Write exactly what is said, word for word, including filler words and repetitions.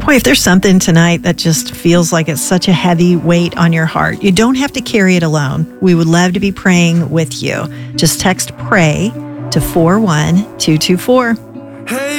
Boy, if there's something tonight that just feels like it's such a heavy weight on your heart, you don't have to carry it alone. We would love to be praying with you. Just text PRAY to four one two two four.